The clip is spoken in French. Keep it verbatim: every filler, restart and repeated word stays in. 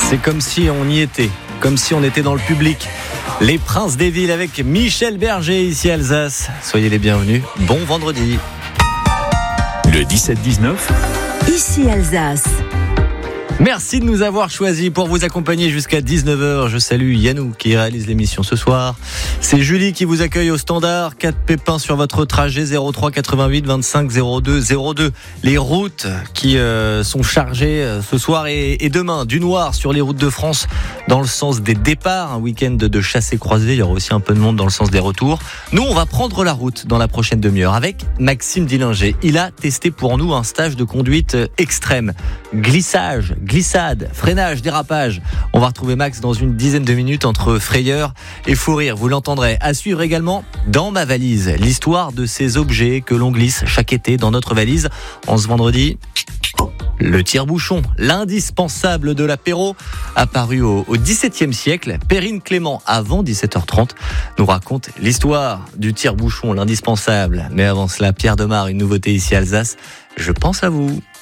C'est comme si on y était, comme si on était dans le public. Les Princes des Villes avec Michel Berger ici à Alsace. Soyez les bienvenus. Bon vendredi. Le dix-sept dix-neuf. Ici Alsace. Merci de nous avoir choisis pour vous accompagner jusqu'à dix-neuf heures. Je salue Yannou qui réalise l'émission ce soir. C'est Julie qui vous accueille au standard. Quatre pépins sur votre trajet, zéro trois quatre-vingt-huit vingt-cinq zéro deux zéro deux. Les routes qui euh, sont chargées euh, ce soir et, et demain. Du noir sur les routes de France dans le sens des départs. Un week-end de chassés croisés. Il y aura aussi un peu de monde dans le sens des retours. Nous, on va prendre la route dans la prochaine demi-heure avec Maxime Dillinger. Il a testé pour nous un stage de conduite extrême. Glissage, glissade, freinage, dérapage. On va retrouver Max dans une dizaine de minutes entre frayeur et fou rire. Vous l'entendrez. À suivre également dans ma valise, l'histoire de ces objets que l'on glisse chaque été dans notre valise. En ce vendredi, le tire-bouchon, l'indispensable de l'apéro, apparu au, au dix-septième siècle. Perrine Clément, avant dix-sept heures trente, nous raconte l'histoire du tire-bouchon, l'indispensable. Mais avant cela, Pierre Demar, une nouveauté ici à Alsace. Je pense à vous.